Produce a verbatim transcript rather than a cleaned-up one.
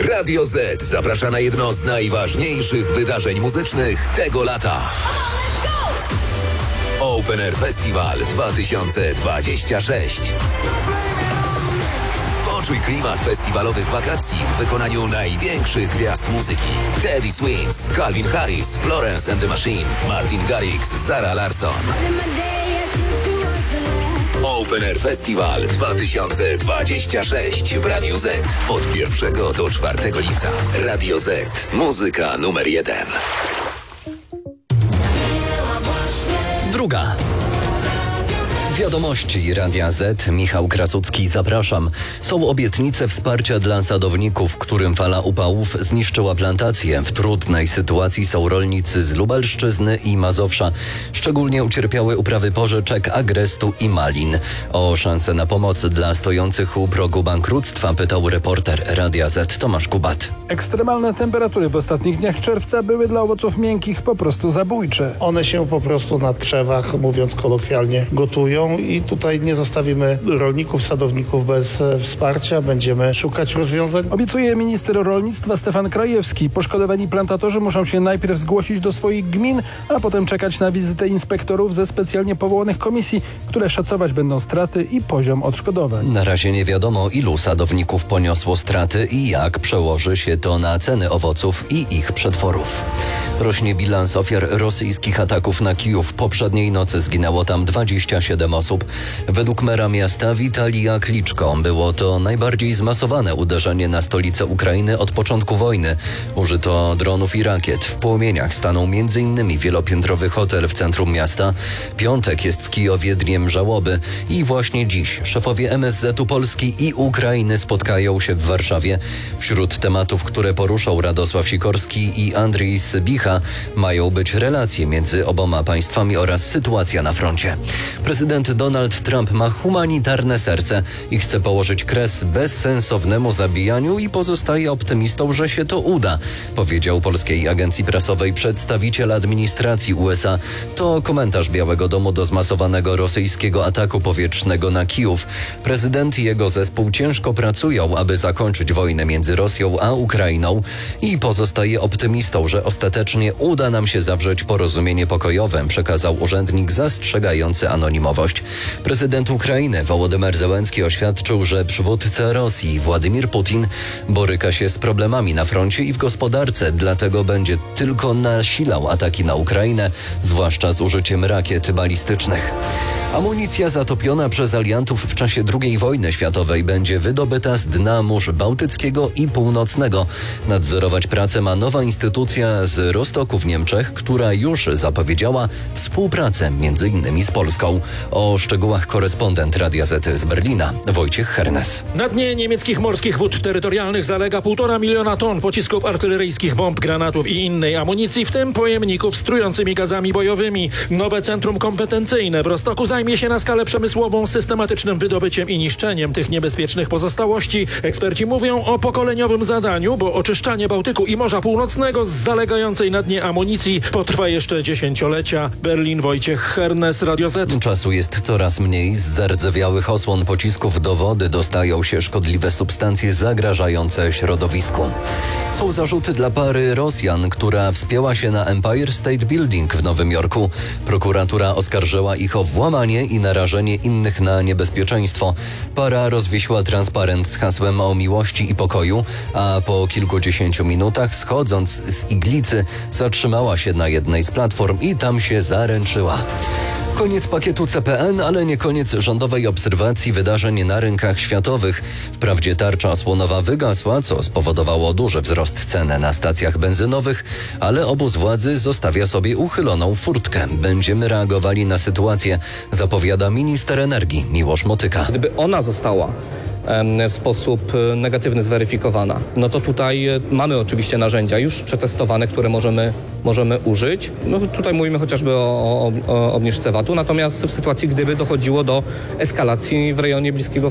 Radio Z zaprasza na jedno z najważniejszych wydarzeń muzycznych tego lata. Open Air Festival dwa tysiące dwadzieścia sześć. Poczuj klimat festiwalowych wakacji w wykonaniu największych gwiazd muzyki. Teddy Swims, Calvin Harris, Florence and the Machine, Martin Garrix, Zara Larsson. Open Air Festival dwa tysiące dwadzieścia sześć w Radiu Z. Od pierwszego do czwartego lipca. Radio Z. Muzyka numer jeden. Druga. Wiadomości Radia Z. Michał Krasucki, zapraszam. Są obietnice wsparcia dla sadowników, którym fala upałów zniszczyła plantacje. W trudnej sytuacji są rolnicy z Lubelszczyzny i Mazowsza. Szczególnie ucierpiały uprawy porzeczek, agrestu i malin. O szansę na pomoc dla stojących u progu bankructwa pytał reporter Radia Z Tomasz Kubat. Ekstremalne temperatury w ostatnich dniach czerwca były dla owoców miękkich po prostu zabójcze. One się po prostu na krzewach, mówiąc kolokwialnie, gotują i tutaj nie zostawimy rolników, sadowników bez e, wsparcia. Będziemy szukać rozwiązań. Obiecuje minister rolnictwa Stefan Krajewski. Poszkodowani plantatorzy muszą się najpierw zgłosić do swoich gmin, a potem czekać na wizytę inspektorów ze specjalnie powołanych komisji, które szacować będą straty i poziom odszkodowań. Na razie nie wiadomo, ilu sadowników poniosło straty i jak przełoży się to na ceny owoców i ich przetworów. Rośnie bilans ofiar rosyjskich ataków na Kijów. Poprzedniej nocy zginęło tam dwadzieścia siedem osób. Według mera miasta Witalija Kliczko było to najbardziej zmasowane uderzenie na stolicę Ukrainy od początku wojny. Użyto dronów i rakiet. W płomieniach stanął między innymi wielopiętrowy hotel w centrum miasta. Piątek jest w Kijowie dniem żałoby i właśnie dziś szefowie M S Z-u Polski i Ukrainy spotkają się w Warszawie. Wśród tematów, które poruszą Radosław Sikorski i Andrzej Sybicha, mają być relacje między oboma państwami oraz sytuacja na froncie. Prezydent Donald Trump ma humanitarne serce i chce położyć kres bezsensownemu zabijaniu i pozostaje optymistą, że się to uda, powiedział polskiej agencji prasowej przedstawiciel administracji U S A. To komentarz Białego Domu do zmasowanego rosyjskiego ataku powietrznego na Kijów. Prezydent i jego zespół ciężko pracują, aby zakończyć wojnę między Rosją a Ukrainą i pozostaje optymistą, że ostatecznie uda nam się zawrzeć porozumienie pokojowe, przekazał urzędnik zastrzegający anonimowość. Prezydent Ukrainy Wołodymyr Zełenski oświadczył, że przywódca Rosji Władimir Putin boryka się z problemami na froncie i w gospodarce, dlatego będzie tylko nasilał ataki na Ukrainę, zwłaszcza z użyciem rakiet balistycznych. Amunicja zatopiona przez aliantów w czasie drugiej wojny światowej będzie wydobyta z dna Mórz Bałtyckiego i Północnego. Nadzorować pracę ma nowa instytucja z Rostoku w Niemczech, która już zapowiedziała współpracę między innymi z Polską. O szczegółach korespondent Radia Z z Berlina, Wojciech Hernes. Na dnie niemieckich morskich wód terytorialnych zalega półtora miliona ton pocisków artyleryjskich, bomb, granatów i innej amunicji, w tym pojemników z trującymi gazami bojowymi. Nowe centrum kompetencyjne w Rostoku zajmie się na skalę przemysłową systematycznym wydobyciem i niszczeniem tych niebezpiecznych pozostałości. Eksperci mówią o pokoleniowym zadaniu, bo oczyszczanie Bałtyku i Morza Północnego z zalegającej na dnie amunicji potrwa jeszcze dziesięciolecia. Berlin, Wojciech Hernes, Radio Z. Czasu jest coraz mniej. Z zardzewiałych osłon pocisków do wody dostają się szkodliwe substancje zagrażające środowisku. Są zarzuty dla pary Rosjan, która wspięła się na Empire State Building w Nowym Jorku. Prokuratura oskarżyła ich o włamanie i narażenie innych na niebezpieczeństwo. Para rozwiesiła transparent z hasłem o miłości i pokoju, a po kilkudziesięciu minutach, schodząc z iglicy, zatrzymała się na jednej z platform i tam się zaręczyła. Koniec pakietu C P N, ale nie koniec rządowej obserwacji wydarzeń na rynkach światowych. Wprawdzie tarcza osłonowa wygasła, co spowodowało duży wzrost cen na stacjach benzynowych, ale obóz władzy zostawia sobie uchyloną furtkę. Będziemy reagowali na sytuację, zapowiada minister energii Miłosz Motyka. Gdyby ona została w sposób negatywny zweryfikowana, no to tutaj mamy oczywiście narzędzia już przetestowane, które możemy, możemy użyć. No tutaj mówimy chociażby o, o, o obniżce V A T-u, natomiast w sytuacji, gdyby dochodziło do eskalacji w rejonie Bliskiego